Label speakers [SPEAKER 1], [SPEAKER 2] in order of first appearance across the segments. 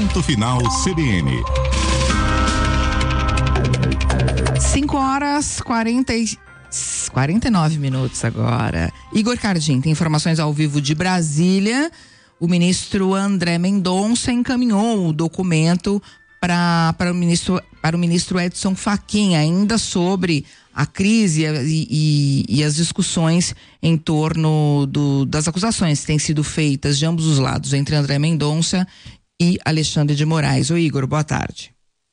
[SPEAKER 1] Ponto Final CBN.
[SPEAKER 2] 5h49 agora. Igor Cardim tem informações ao vivo de Brasília. O ministro André Mendonça encaminhou o documento para o ministro Edson Fachin, ainda sobre a crise e as discussões em torno das acusações que têm sido feitas de ambos os lados, entre André Mendonça e Alexandre de Moraes. Ô Igor, boa tarde.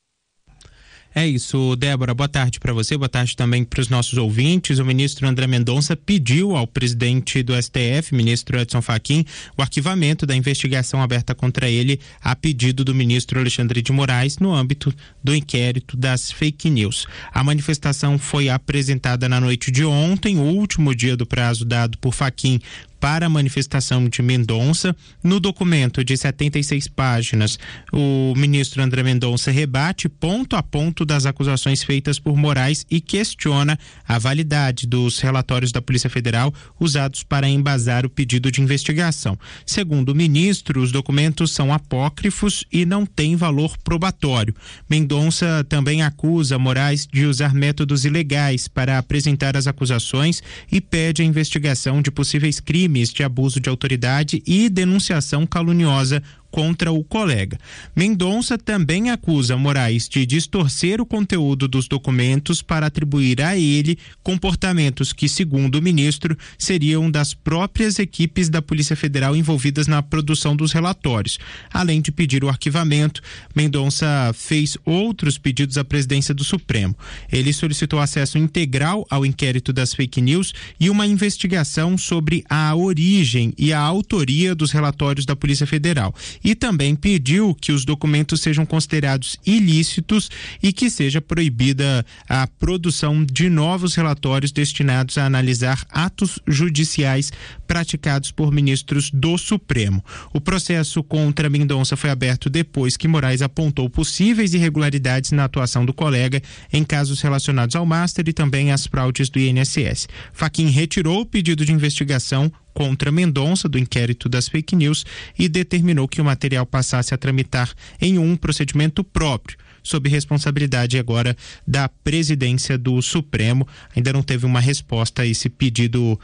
[SPEAKER 3] É isso, Débora, boa tarde para você, boa tarde também para os nossos ouvintes. O ministro André Mendonça pediu ao presidente do STF, ministro Edson Fachin, o arquivamento da investigação aberta contra ele a pedido do ministro Alexandre de Moraes no âmbito do inquérito das fake news. A manifestação foi apresentada na noite de ontem, o último dia do prazo dado por Fachin para a manifestação de Mendonça. No documento de 76 páginas, o ministro André Mendonça rebate ponto a ponto das acusações feitas por Moraes e questiona a validade dos relatórios da Polícia Federal usados para embasar o pedido de investigação. Segundo o ministro, os documentos são apócrifos e não têm valor probatório. Mendonça também acusa Moraes de usar métodos ilegais para apresentar as acusações e pede a investigação de possíveis crimes de abuso de autoridade e denunciação caluniosa contra o colega. Mendonça também acusa Moraes de distorcer o conteúdo dos documentos para atribuir a ele comportamentos que, segundo o ministro, seriam das próprias equipes da Polícia Federal envolvidas na produção dos relatórios. Além de pedir o arquivamento, Mendonça fez outros pedidos à presidência do Supremo. Ele solicitou acesso integral ao inquérito das fake news e uma investigação sobre a origem e a autoria dos relatórios da Polícia Federal. E também pediu que os documentos sejam considerados ilícitos e que seja proibida a produção de novos relatórios destinados a analisar atos judiciais praticados por ministros do Supremo. O processo contra Mendonça foi aberto depois que Moraes apontou possíveis irregularidades na atuação do colega em casos relacionados ao Master e também às fraudes do INSS. Fachin retirou o pedido de investigação contra Mendonça do inquérito das fake news e determinou que o material passasse a tramitar em um procedimento próprio, sob responsabilidade agora da presidência do Supremo. Ainda não teve uma resposta a esse pedido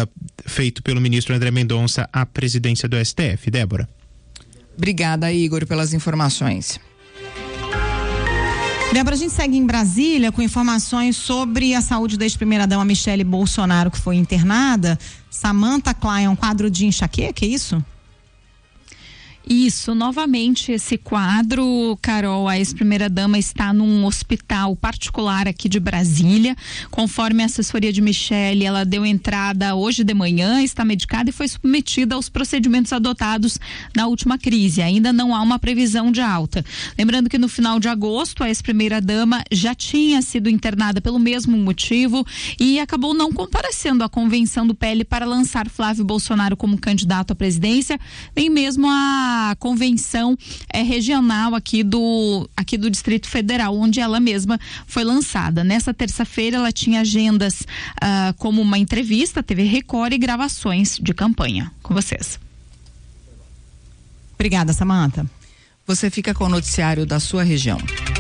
[SPEAKER 3] feito pelo ministro André Mendonça à presidência do STF. Débora.
[SPEAKER 2] Obrigada, Igor, pelas informações.
[SPEAKER 4] Débora, a gente segue em Brasília com informações sobre a saúde da ex-primeira-dama Michele Bolsonaro, que foi internada. Samantha Klein, um quadro de enxaqueca, é isso?
[SPEAKER 5] Isso, novamente esse quadro, Carol, a ex-primeira-dama está num hospital particular aqui de Brasília. Conforme a assessoria de Michele, ela deu entrada hoje de manhã, está medicada e foi submetida aos procedimentos adotados na última crise. Ainda não há uma previsão de alta. Lembrando que no final de agosto, a ex-primeira-dama já tinha sido internada pelo mesmo motivo e acabou não comparecendo à convenção do PL para lançar Flávio Bolsonaro como candidato à presidência, nem mesmo a convenção regional aqui do Distrito Federal, onde ela mesma foi lançada. Nessa terça-feira ela tinha agendas como uma entrevista, TV Record e gravações de campanha. Com vocês.
[SPEAKER 4] Obrigada, Samantha.
[SPEAKER 2] Você fica com o noticiário da sua região.